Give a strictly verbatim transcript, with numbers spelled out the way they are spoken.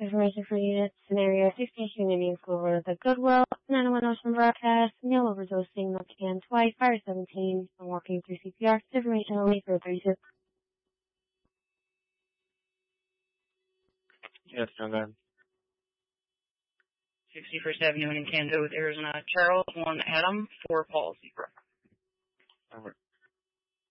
Information for unit scenario sixteen Indian School Road at the Goodwill. nine one Ocean Broadcast. Meal overdosing. Milk can twice. Fire seventeen. I'm walking through C P R. Information only for thirty-six. Yes, no good. sixty-first Avenue in Canada with Arizona. Charles, one Adam, four Paul, zero. Over.